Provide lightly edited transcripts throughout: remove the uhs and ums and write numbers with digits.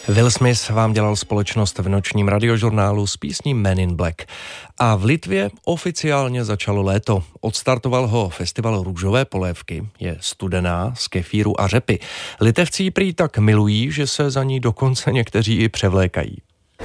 Will Smith vám dělal společnost v nočním radiožurnálu s písní Men in Black. A v Litvě oficiálně začalo léto. Odstartoval ho festival růžové polévky. Je studená z kefíru a řepy. Litevci ji prý tak milují, že se za ní dokonce někteří i převlékají.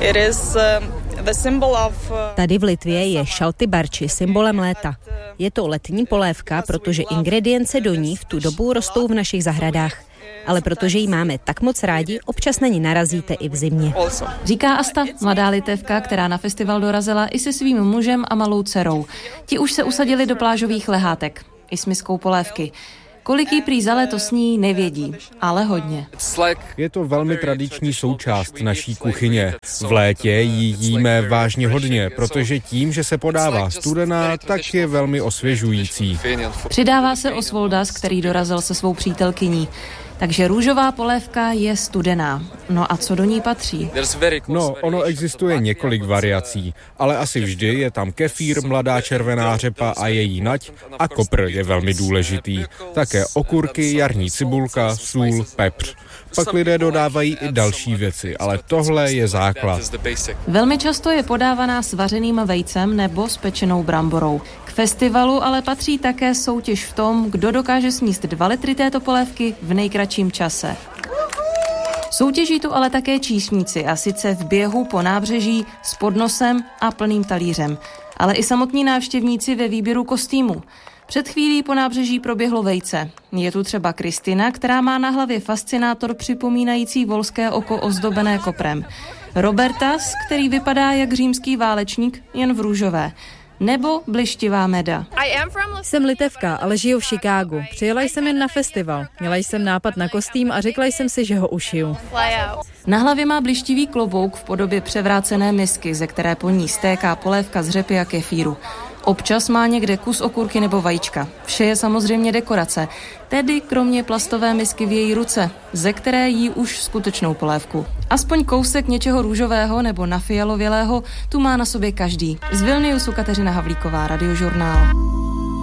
Tady v Litvě je šalty barči symbolem léta. Je to letní polévka, protože ingredience do ní v tu dobu rostou v našich zahradách. Ale protože ji máme tak moc rádi, občas na ní narazíte i v zimě. Říká Asta, mladá Litevka, která na festival dorazila i se svým mužem a malou dcerou. Ti už se usadili do plážových lehátek, i s miskou polévky. Kolik jí prý za léto sní, nevědí, ale hodně. Je to velmi tradiční součást naší kuchyně. V létě ji jíme vážně hodně, protože tím, že se podává studená, tak je velmi osvěžující. Přidává se Osvoldas, který dorazil se svou přítelkyní. Takže růžová polévka je studená. No a co do ní patří? No, ono existuje několik variací, ale asi vždy je tam kefír, mladá červená řepa a její nať a kopr je velmi důležitý. Také okurky, jarní cibulka, sůl, pepř. Pak lidé dodávají i další věci, ale tohle je základ. Velmi často je podávaná s vařeným vejcem nebo s pečenou bramborou. K festivalu ale patří také soutěž v tom, kdo dokáže sníst 2 litry této polévky v nejkratším čase. Soutěží tu ale také číšníci, a sice v běhu po nábřeží s podnosem a plným talířem, ale i samotní návštěvníci ve výběru kostýmu. Před chvílí po nábřeží proběhlo vejce. Je tu třeba Kristina, která má na hlavě fascinátor připomínající volské oko ozdobené koprem. Robertas, který vypadá jak římský válečník, jen v růžové. Nebo blištivá Meda. Jsem Litevka, ale žiju v Chicagu. Přijela jsem jen na festival. Měla jsem nápad na kostým a řekla jsem si, že ho ušiju. Na hlavě má blištivý klobouk v podobě převrácené misky, ze které po ní stéká polévka z řepy a kefíru. Občas má někde kus okurky nebo vajíčka. Vše je samozřejmě dekorace, tedy kromě plastové misky v její ruce, ze které jí už skutečnou polévku. Aspoň kousek něčeho růžového nebo nafialovělého tu má na sobě každý. Z Vilniusu Kateřina Havlíková, Radiožurnál.